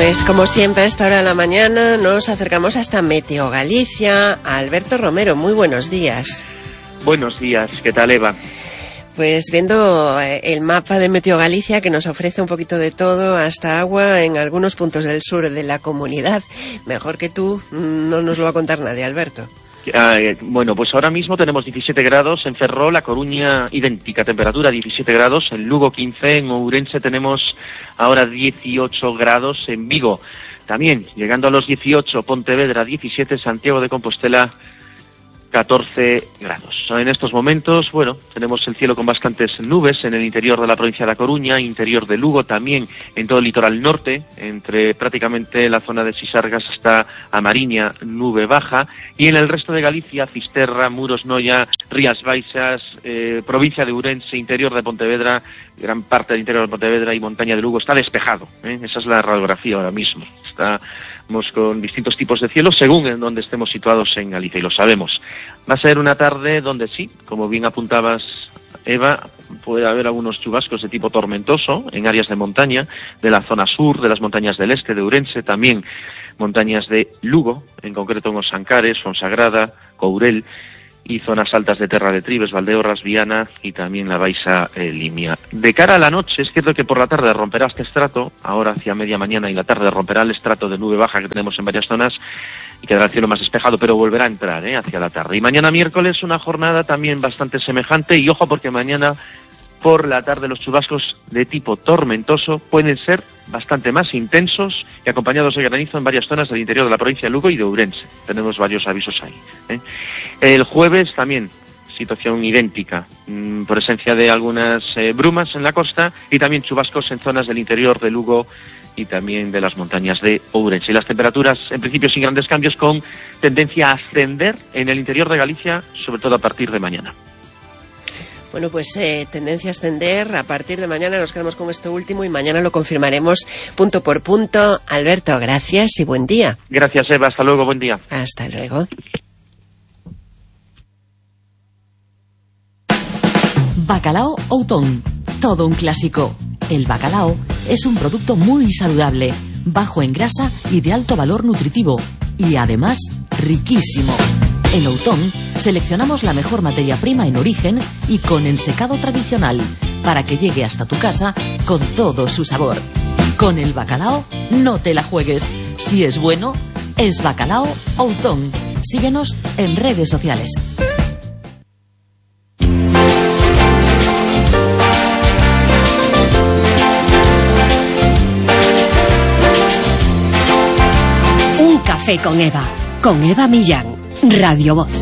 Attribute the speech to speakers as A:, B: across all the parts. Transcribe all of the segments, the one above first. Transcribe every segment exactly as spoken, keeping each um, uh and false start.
A: Pues como siempre a esta hora de la mañana nos acercamos hasta Meteo Galicia. Alberto Romero, muy buenos días.
B: Buenos días, ¿qué tal, Eva?
A: Pues viendo el mapa de Meteo Galicia, que nos ofrece un poquito de todo, hasta agua en algunos puntos del sur de la comunidad. Mejor que tú no nos lo va a contar nadie, Alberto.
B: Ah, eh, bueno, pues ahora mismo tenemos diecisiete grados en Ferrol, La Coruña idéntica temperatura, diecisiete grados, en Lugo quince, en Ourense tenemos ahora dieciocho grados, en Vigo también llegando a los dieciocho, Pontevedra diecisiete, Santiago de Compostela catorce grados. En estos momentos, bueno, tenemos el cielo con bastantes nubes en el interior de la provincia de La Coruña, interior de Lugo, también en todo el litoral norte, entre prácticamente la zona de Sisargas hasta a Mariña, nube baja, y en el resto de Galicia, Fisterra, Muros, Noia, Rías Baixas, eh, provincia de Ourense, interior de Pontevedra, gran parte del interior de Pontevedra y montaña de Lugo está despejado, ¿eh? Esa es la radiografía ahora mismo. Está con distintos tipos de cielo según en donde estemos situados en Galicia, y lo sabemos. Va a ser una tarde donde sí, como bien apuntabas, Eva, puede haber algunos chubascos de tipo tormentoso en áreas de montaña, de la zona sur, de las montañas del este, de Ourense, también montañas de Lugo, en concreto en Os Ancares, Fonsagrada, Courel, y zonas altas de Terra de Tribes, Valdeorras, Viana y también la Baixa eh, Limia. De cara a la noche, es cierto que por la tarde romperá este estrato, ahora hacia media mañana y la tarde romperá el estrato de nube baja que tenemos en varias zonas y quedará el cielo más despejado, pero volverá a entrar eh, hacia la tarde. Y mañana miércoles una jornada también bastante semejante, y ojo porque mañana por la tarde los chubascos de tipo tormentoso pueden ser bastante más intensos y acompañados de granizo en varias zonas del interior de la provincia de Lugo y de Ourense. Tenemos varios avisos ahí, ¿eh? El jueves también situación idéntica, mmm, presencia de algunas eh, brumas en la costa y también chubascos en zonas del interior de Lugo y también de las montañas de Ourense. Y las temperaturas, en principio, sin grandes cambios, con tendencia a ascender en el interior de Galicia, sobre todo a partir de mañana.
A: Bueno, pues eh, tendencia a ascender. A partir de mañana nos quedamos con esto último y mañana lo confirmaremos punto por punto. Alberto, gracias y buen día.
B: Gracias, Eva. Hasta luego. Buen día.
A: Hasta luego.
C: Bacalao Outón. Todo un clásico. El bacalao es un producto muy saludable, bajo en grasa y de alto valor nutritivo. Y además, riquísimo. En Outón seleccionamos la mejor materia prima en origen y con ensecado tradicional para que llegue hasta tu casa con todo su sabor. Con el bacalao no te la juegues. Si es bueno, es Bacalao Outón. Síguenos en redes sociales.
D: Un café con Eva, con Eva Millán. Radio Voz.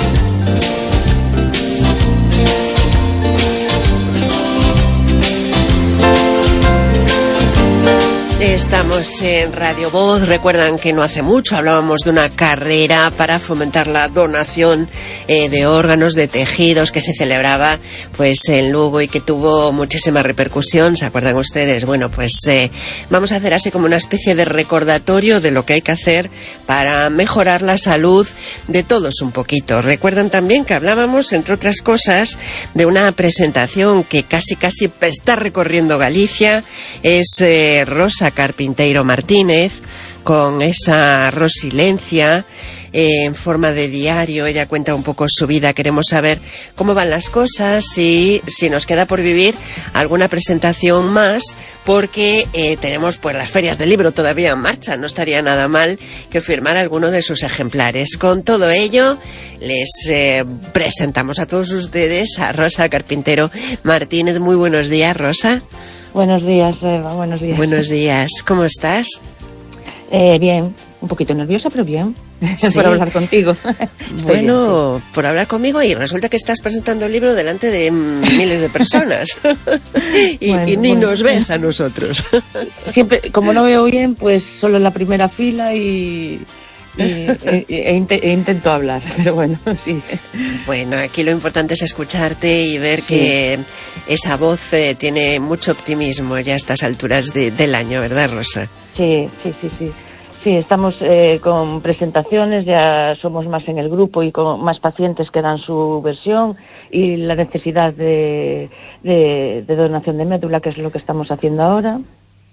A: Estamos en Radio Voz. Recuerdan que no hace mucho hablábamos de una carrera para fomentar la donación eh, de órganos, de tejidos, que se celebraba pues en Lugo y que tuvo muchísima repercusión. ¿Se acuerdan ustedes? Bueno, pues eh, vamos a hacer así como una especie de recordatorio de lo que hay que hacer para mejorar la salud de todos un poquito. Recuerdan también que hablábamos, entre otras cosas, de una presentación que casi casi está recorriendo Galicia. Es eh, Rosa Carpinteiro Martínez, con esa rosilencia eh, en forma de diario. Ella cuenta un poco su vida. Queremos saber cómo van las cosas y si nos queda por vivir alguna presentación más, porque eh, tenemos pues las ferias del libro todavía en marcha. No estaría nada mal que firmara alguno de sus ejemplares. Con todo ello, les eh, presentamos a todos ustedes a Rosa Carpinteiro Martínez. Muy buenos días, Rosa.
E: Buenos días, Eva, buenos días.
A: Buenos días, ¿cómo estás?
E: Eh, bien, un poquito nerviosa, pero bien, ¿sí? Por hablar contigo.
A: Bueno, bien, sí. Por hablar conmigo, y resulta que estás presentando el libro delante de miles de personas y, bueno, y ni bueno. Nos ves a nosotros.
E: Siempre, como no veo bien, pues solo en la primera fila y... Y, e, e, e intento hablar, pero bueno, sí.
A: Bueno, aquí lo importante es escucharte y ver sí. que esa voz eh, tiene mucho optimismo ya a estas alturas de, del año, ¿verdad, Rosa?
E: Sí, sí, sí, sí. Sí, estamos eh, con presentaciones, ya somos más en el grupo y con más pacientes que dan su versión, y la necesidad de, de, de donación de médula, que es lo que estamos haciendo ahora.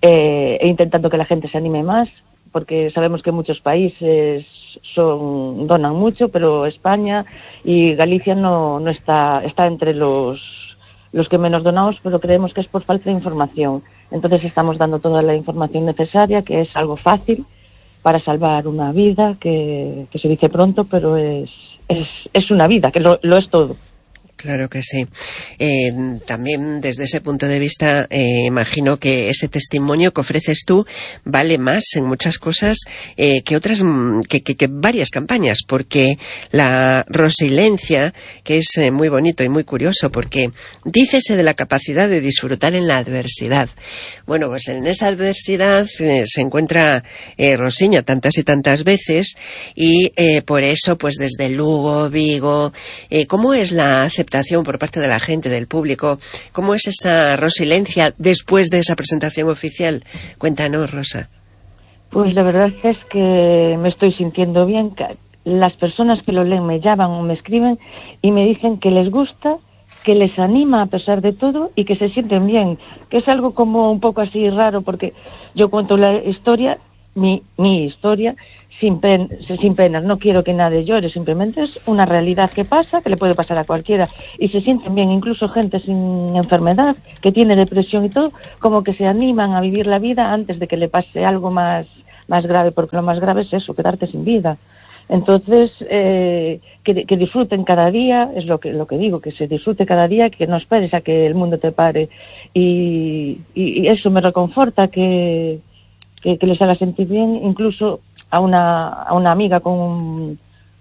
E: eh, e intentando que la gente se anime más, porque sabemos que muchos países son donan mucho, pero España y Galicia no, no está, está entre los, los que menos donamos, pero creemos que es por falta de información. Entonces estamos dando toda la información necesaria, que es algo fácil para salvar una vida, que, que se dice pronto, pero es, es, es una vida, que lo, lo es todo.
A: Claro que sí. Eh, también desde ese punto de vista, eh, imagino que ese testimonio que ofreces tú vale más en muchas cosas eh, que otras, que, que, que varias campañas, porque la resiliencia, que es eh, muy bonito y muy curioso, porque dícese de la capacidad de disfrutar en la adversidad. Bueno, pues en esa adversidad eh, se encuentra eh, Rosiña tantas y tantas veces, y eh, por eso, pues desde Lugo, Vigo, eh, ¿cómo es la aceptación por parte de la gente, del público? ¿Cómo es esa resiliencia después de esa presentación oficial? Cuéntanos, Rosa.
E: Pues la verdad es que me estoy sintiendo bien. Las personas que lo leen me llaman o me escriben y me dicen que les gusta, que les anima a pesar de todo y que se sienten bien, que es algo como un poco así raro, porque yo cuento la historia, mi, mi historia, sin, pen, sin penas, no quiero que nadie llore, simplemente es una realidad que pasa, que le puede pasar a cualquiera, y se sienten bien, incluso gente sin enfermedad, que tiene depresión y todo, como que se animan a vivir la vida antes de que le pase algo más, más grave, porque lo más grave es eso, quedarte sin vida. Entonces, eh, que, que disfruten cada día, es lo que, lo que digo, que se disfrute cada día, que no esperes a que el mundo te pare, y, y, y eso me reconforta, que, que, que les haga sentir bien, incluso a una, a una amiga con un,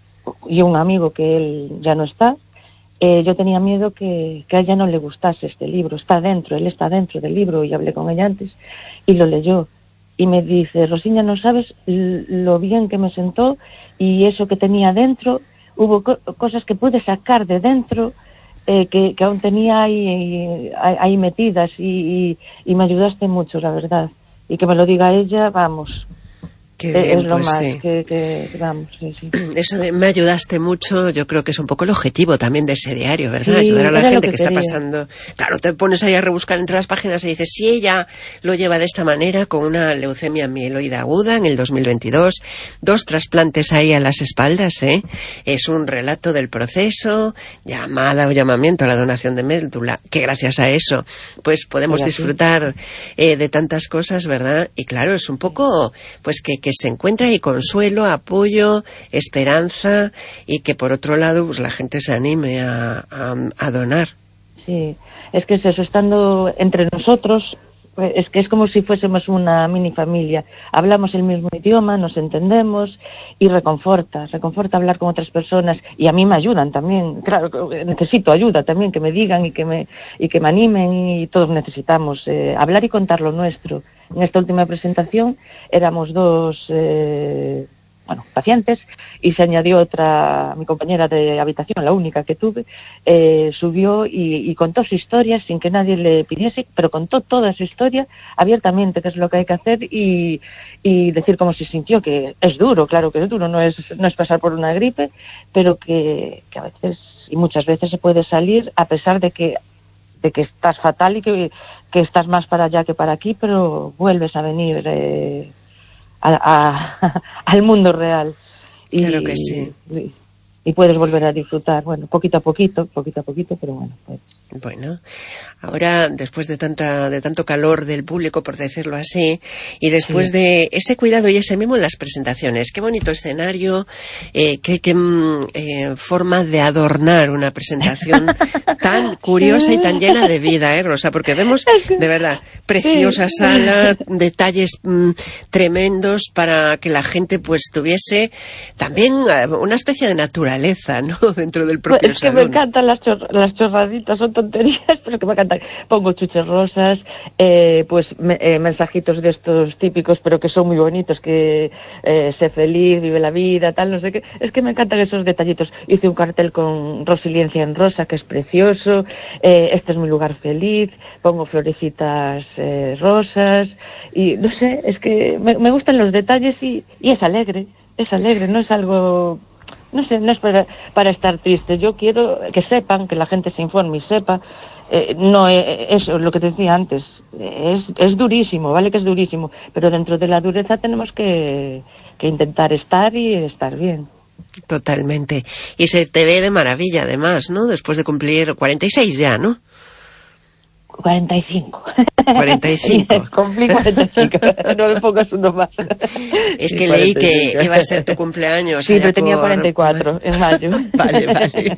E: y un amigo que él ya no está, eh, yo tenía miedo que, que a ella no le gustase este libro. Está dentro, él está dentro del libro, y hablé con ella antes y lo leyó y me dice: Rosiña, no sabes lo bien que me sentó, y eso que tenía dentro, hubo co cosas que pude sacar de dentro, eh, que, que aún tenía ahí, ahí, ahí metidas, y, y, y me ayudaste mucho, la verdad, y que me lo diga ella, vamos.
A: Qué bien,
E: es lo
A: pues
E: más
A: sí.
E: que, que vamos, sí, sí.
A: Eso de me ayudaste mucho, yo creo que es un poco el objetivo también de ese diario, ¿verdad?
E: Sí,
A: ayudar a la gente que, que está
E: quería.
A: pasando. Claro, te pones ahí a rebuscar entre las páginas y dices, si ella lo lleva de esta manera, con una leucemia mieloide aguda en el dos mil veintidós, dos trasplantes ahí a las espaldas, ¿eh? Es un relato del proceso, llamada o llamamiento a la donación de médula, que gracias a eso, pues podemos disfrutar eh, de tantas cosas, ¿verdad? Y claro, es un poco, pues que, que se encuentra ahí consuelo, apoyo, esperanza, y que por otro lado pues la gente se anime a, a, a donar.
E: Sí, es que es eso, estando entre nosotros, es que es como si fuésemos una mini familia, hablamos el mismo idioma, nos entendemos, y reconforta, reconforta hablar con otras personas, y a mí me ayudan también, claro, necesito ayuda también, que me digan y que me, y que me animen, y todos necesitamos eh, hablar y contar lo nuestro. En esta última presentación éramos dos eh, bueno, pacientes, y se añadió otra, mi compañera de habitación, la única que tuve, eh, subió y, y contó su historia sin que nadie le pidiese, pero contó toda su historia abiertamente, que es lo que hay que hacer, y, y decir cómo se sintió, que es duro, claro que es duro, no es, no es pasar por una gripe, pero que, que a veces y muchas veces se puede salir a pesar de que de que estás fatal y que, que estás más para allá que para aquí, pero vuelves a venir eh, a, a, al mundo real. Y,
A: claro que sí.
E: Y, y puedes volver a disfrutar, bueno, poquito a poquito, poquito a poquito, pero bueno, pues.
A: Bueno, ahora después de tanta de tanto calor del público, por decirlo así, y después sí. de ese cuidado y ese mimo en las presentaciones, qué bonito escenario, eh, qué, qué eh, forma de adornar una presentación tan curiosa y tan llena de vida, ¿eh, Rosa? Porque vemos, de verdad, preciosa sí. sala, detalles mm, tremendos para que la gente pues tuviese también una especie de naturaleza, ¿no? Dentro del propio
E: pues es
A: salón.
E: Que me encantan las, chor las chorraditas, son tonterías, pero que me encantan. Pongo chuches rosas, eh, pues me, eh, mensajitos de estos típicos, pero que son muy bonitos, que eh, sé feliz, vive la vida, tal, no sé qué. Es que me encantan esos detallitos. Hice un cartel con resiliencia en rosa, que es precioso. Eh, este es mi lugar feliz. Pongo florecitas eh, rosas. Y no sé, es que me, me gustan los detalles, y, y es alegre. Es alegre, no es algo... No sé, no es para, para estar triste. Yo quiero que sepan, que la gente se informe y sepa eh, no, eh, eso es lo que te decía antes, es, es durísimo, vale que es durísimo, pero dentro de la dureza tenemos que, que intentar estar y estar bien.
A: Totalmente. Y se te ve de maravilla, además, ¿no? Después de cumplir cuarenta y seis ya, ¿no?
E: cuarenta y cinco.
A: cuarenta y cinco.
E: Cumplí cuarenta y cinco, no le pongas uno más.
A: Es
E: Sí,
A: que leí que iba a ser tu cumpleaños.
E: Sí, pero tenía
A: por...
E: cuarenta y cuatro en mayo.
A: Vale, vale.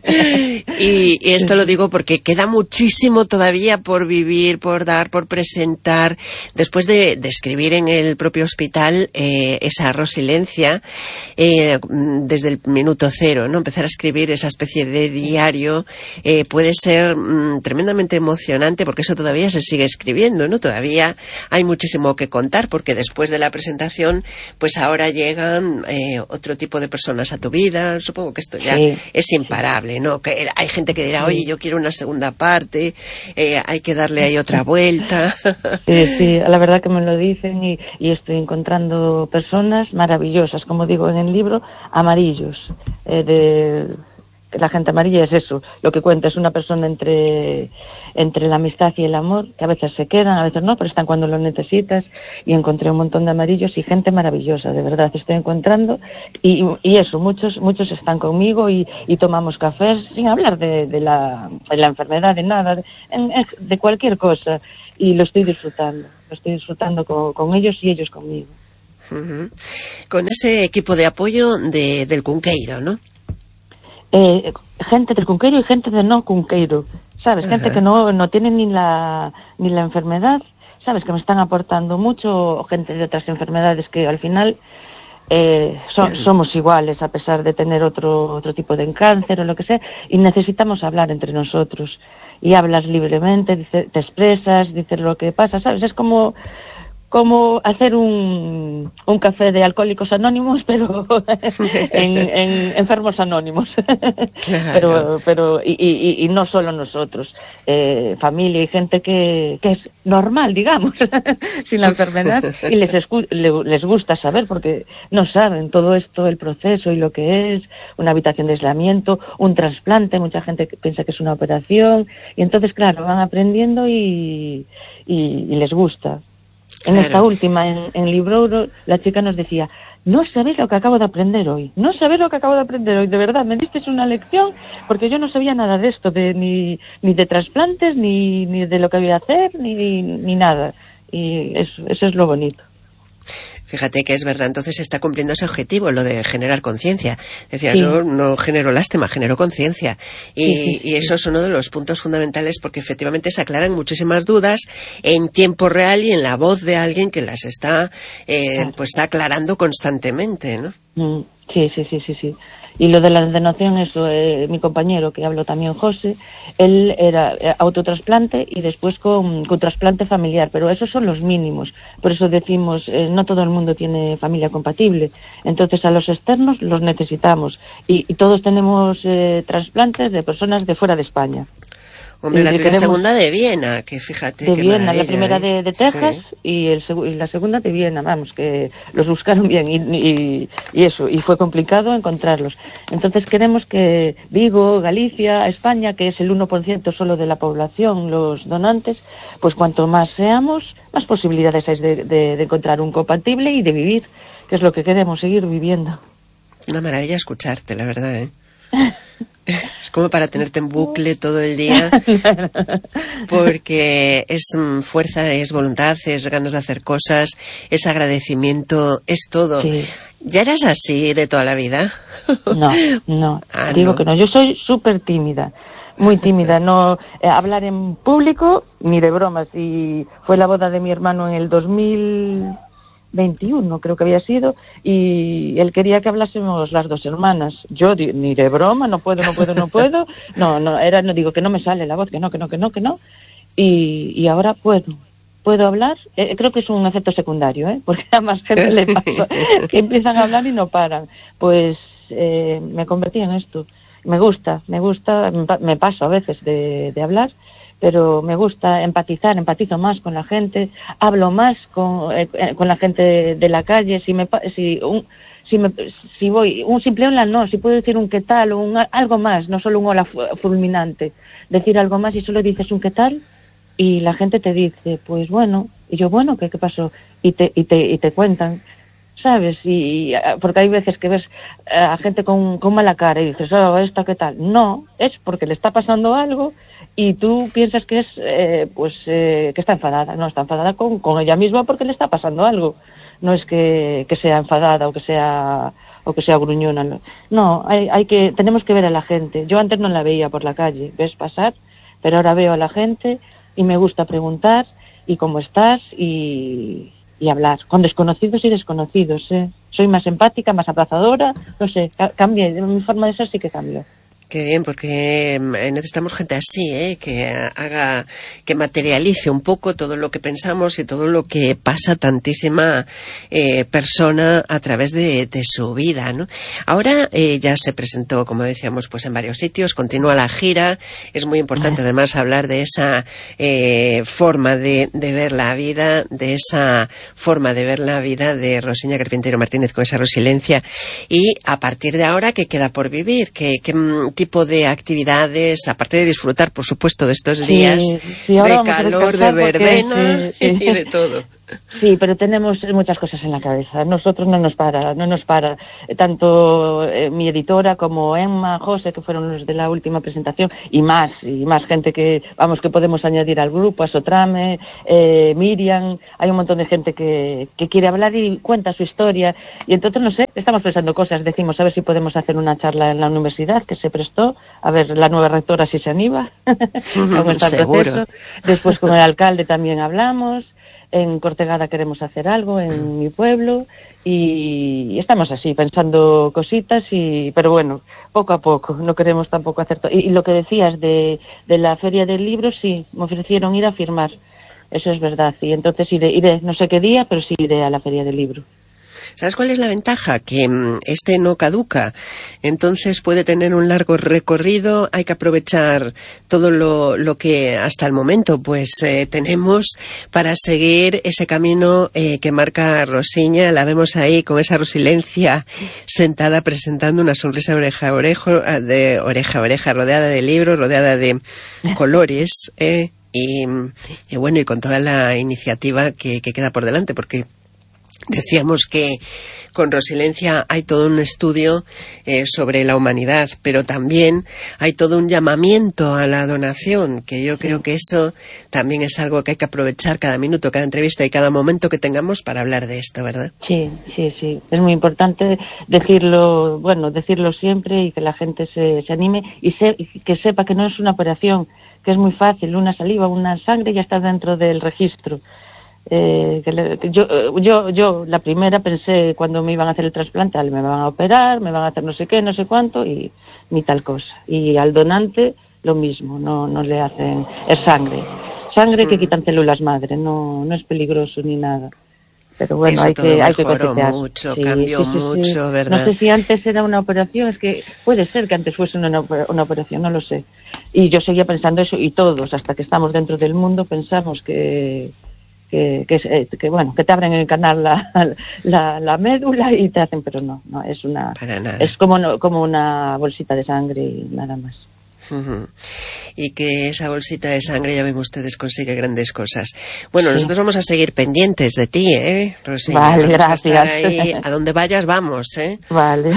A: Y, y esto lo digo porque queda muchísimo todavía por vivir, por dar, por presentar. Después de, de escribir en el propio hospital eh, esa resiliencia, eh, desde el minuto cero, ¿no? Empezar a escribir esa especie de diario eh, puede ser mm, tremendamente emocionante, porque eso todavía se sigue escribiendo, ¿no? Todavía hay muchísimo que contar, porque después de la presentación, pues ahora llegan eh, otro tipo de personas a tu vida. Supongo que esto ya sí, es imparable, ¿no? Que hay gente que dirá, oye, yo quiero una segunda parte, eh, hay que darle ahí otra vuelta.
E: Sí, sí, la verdad que me lo dicen y, y estoy encontrando personas maravillosas, como digo en el libro, amarillos, eh, de... La gente amarilla es eso, lo que cuenta es una persona entre, entre la amistad y el amor, que a veces se quedan, a veces no, pero están cuando lo necesitas, y encontré un montón de amarillos y gente maravillosa, de verdad, estoy encontrando, y, y eso, muchos muchos están conmigo y, y tomamos cafés, sin hablar de, de, la, de la enfermedad, de nada, de, de cualquier cosa, y lo estoy disfrutando, lo estoy disfrutando con, con ellos y ellos conmigo.
A: Uh-huh. Con ese equipo de apoyo de, del Cunqueiro, ¿no?
E: Eh, gente del Cunqueiro y gente de no Cunqueiro, ¿sabes? Ajá. Gente que no, no tiene ni la, ni la enfermedad, ¿sabes? Que me están aportando mucho, o gente de otras enfermedades que al final eh, so, somos iguales a pesar de tener otro, otro tipo de cáncer o lo que sea, y necesitamos hablar entre nosotros. Y hablas libremente, dice, te expresas, dices lo que pasa, ¿sabes? Es como... como hacer un, un café de alcohólicos anónimos, pero en, en enfermos anónimos. Claro. Pero, pero y, y, y no solo nosotros, eh, familia y gente que, que es normal, digamos, sin la enfermedad, y les, escu- le, les gusta saber, porque no saben todo esto, el proceso y lo que es, una habitación de aislamiento, un trasplante, mucha gente piensa que es una operación, y entonces, claro, van aprendiendo y, y, y les gusta. En claro. Esta última, en, en Librouro, la chica nos decía, no sabéis lo que acabo de aprender hoy, no sabéis lo que acabo de aprender hoy, de verdad, me disteis una lección, porque yo no sabía nada de esto, de, ni, ni de trasplantes, ni, ni de lo que había que hacer, ni, ni nada, y eso, eso es lo bonito.
A: Fíjate que es verdad, entonces se está cumpliendo ese objetivo, lo de generar conciencia. Decías, sí. yo no genero lástima, genero conciencia. Y, sí, sí, y eso sí. es uno de los puntos fundamentales, porque efectivamente se aclaran muchísimas dudas en tiempo real y en la voz de alguien que las está eh, claro. pues aclarando constantemente, ¿no?
E: Mm, sí, sí, sí, sí, sí. Y lo de la donación, eso, eh, mi compañero, que hablo también, José, él era eh, autotrasplante y después con, con trasplante familiar, pero esos son los mínimos. Por eso decimos, eh, no todo el mundo tiene familia compatible. Entonces a los externos los necesitamos. Y, y todos tenemos eh, trasplantes de personas de fuera de España.
A: Hombre, la tuya segunda de Viena, que fíjate.
E: De Viena, la primera
A: ¿eh?
E: de, de Texas sí. y, el, y la segunda de Viena, vamos, que los buscaron bien y, y, y eso, y fue complicado encontrarlos. Entonces queremos que Vigo, Galicia, España, que es el uno por ciento solo de la población, los donantes, pues cuanto más seamos, más posibilidades hay de, de, de encontrar un compatible y de vivir, que es lo que queremos, seguir viviendo.
A: Una maravilla escucharte, la verdad, ¿eh? Es como para tenerte en bucle todo el día, porque es fuerza, es voluntad, es ganas de hacer cosas, es agradecimiento, es todo. Sí. ¿Ya eras así de toda la vida?
E: No, no, ah, digo no. que no, yo soy súper tímida, muy tímida, no eh, hablar en público ni de bromas, y fue la boda de mi hermano en el dos mil veintiuno, creo que había sido, y él quería que hablásemos las dos hermanas. Yo ni de broma, no puedo, no puedo, no puedo. No, no, era, no digo que no me sale la voz, que no, que no, que no, que no. Y, y ahora puedo, puedo hablar. Eh, creo que es un efecto secundario, ¿eh? Porque a más gente le pasa que empiezan a hablar y no paran. Pues eh, me convertí en esto. Me gusta, me gusta, me paso a veces de, de hablar, pero me gusta empatizar, empatizo más con la gente, hablo más con, eh, con la gente de, de la calle, si me si un si me si voy un simple hola no, si puedo decir un qué tal o un algo más, no solo un hola fulminante, decir algo más y solo dices un qué tal y la gente te dice, pues bueno, y yo bueno, ¿qué qué pasó? Y te y te y te cuentan, ¿sabes? Y porque hay veces que ves a gente con, con mala cara y dices, oh, ¿esta qué tal? No, es porque le está pasando algo y tú piensas que es, eh, pues, eh, que está enfadada. No, está enfadada con, con ella misma porque le está pasando algo. No es que, que sea enfadada o que sea, o que sea gruñona. No, no hay, hay que, tenemos que ver a la gente. Yo antes no la veía por la calle, ves pasar, pero ahora veo a la gente y me gusta preguntar y cómo estás y... y hablar, con desconocidos y desconocidos, ¿eh? Soy más empática, más abrazadora, no sé, cambié, mi forma de ser sí que cambió.
A: Qué bien, porque necesitamos gente así, ¿eh? Que haga, que materialice un poco todo lo que pensamos y todo lo que pasa tantísima eh, persona a través de, de su vida, ¿no? Ahora eh, ya se presentó, como decíamos, pues en varios sitios, continúa la gira, es muy importante además hablar de esa eh, forma de, de ver la vida, de esa forma de ver la vida de Rosiña Carpintero Martínez con esa resiliencia y a partir de ahora, ¿qué queda por vivir? ¿Qué, qué tipo de actividades, aparte de disfrutar, por supuesto, de estos días
E: sí, sí,
A: de calor, de verbena sí, sí. y de todo?
E: Sí, pero tenemos muchas cosas en la cabeza. Nosotros no nos para, no nos para. Tanto eh, mi editora como Emma, José, que fueron los de la última presentación, y más, y más gente que, vamos, que podemos añadir al grupo, a Sotrame, eh, Miriam, hay un montón de gente que, que quiere hablar y cuenta su historia. Y entonces, no sé, estamos pensando cosas, decimos, a ver si podemos hacer una charla en la universidad, que se prestó, a ver la nueva rectora si se anima, cómo está el proceso. Después con el alcalde también hablamos. En Cortegada queremos hacer algo, en mi pueblo, y estamos así, pensando cositas, y pero bueno, poco a poco, no queremos tampoco hacer todo. Y, y lo que decías de, de la Feria del Libro, sí, me ofrecieron ir a firmar, eso es verdad, y entonces iré, iré, no sé qué día, pero sí iré a la Feria del Libro.
A: ¿Sabes cuál es la ventaja? Que este no caduca, entonces puede tener un largo recorrido, hay que aprovechar todo lo, lo que hasta el momento pues eh, tenemos para seguir ese camino eh, que marca Rosiña. La vemos ahí con esa resiliencia sentada presentando una sonrisa oreja a oreja, de oreja a oreja, rodeada de libros, rodeada de colores, eh, y, y bueno, y con toda la iniciativa que, que queda por delante, porque decíamos que con Resiliencia hay todo un estudio eh, sobre la humanidad, pero también hay todo un llamamiento a la donación, que yo creo que eso también es algo que hay que aprovechar cada minuto, cada entrevista y cada momento que tengamos para hablar de esto, ¿verdad?
E: Sí, sí, sí. Es muy importante decirlo, bueno, decirlo siempre y que la gente se, se anime y, se, y que sepa que no es una operación, que es muy fácil, una saliva, una sangre ya está dentro del registro. Eh, que le, que yo, yo, yo la primera pensé cuando me iban a hacer el trasplante, me van a operar, me van a hacer no sé qué, no sé cuánto y ni tal cosa. Y al donante lo mismo, no, no le hacen, es sangre, sangre que quitan células madre, no, no es peligroso ni nada. Pero bueno,
A: eso
E: hay que, hay que cotejar.
A: Mucho, sí, cambió sí, sí, mucho, sí. ¿Verdad?
E: No sé si antes era una operación, es que puede ser que antes fuese una, una operación, no lo sé. Y yo seguía pensando eso y todos, hasta que estamos dentro del mundo, pensamos que Que, que, que bueno, que te abren el canal la, la, la médula y te hacen, pero no, no es una, es como, como una bolsita de sangre y nada más.
A: Uh-huh. Y que esa bolsita de sangre, ya ven ustedes, consigue grandes cosas. Bueno, sí. Nosotros vamos a seguir pendientes de ti, ¿eh, Rosiña?
E: Vale,
A: vamos
E: gracias.
A: A, estar ahí, a donde vayas vamos, ¿eh?
E: Vale.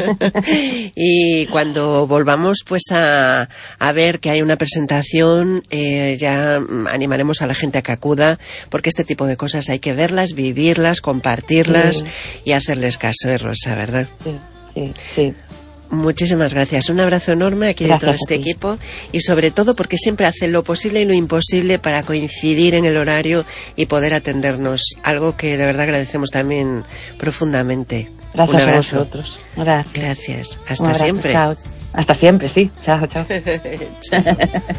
A: Y cuando volvamos pues a, a ver que hay una presentación, eh, ya animaremos a la gente a que acuda, porque este tipo de cosas hay que verlas, vivirlas, compartirlas, sí. Y hacerles caso, ¿eh, Rosa? ¿Verdad?
E: Sí, sí, sí.
A: Muchísimas gracias. Un abrazo enorme aquí
E: gracias
A: de todo este equipo y sobre todo porque siempre hace lo posible y lo imposible para coincidir en el horario y poder atendernos. Algo que de verdad agradecemos también profundamente.
E: Gracias
A: Un abrazo.
E: a vosotros. Gracias.
A: Gracias. Hasta
E: Un abrazo,
A: siempre.
E: Chao. Hasta siempre, sí. Chao, chao.
A: Chao.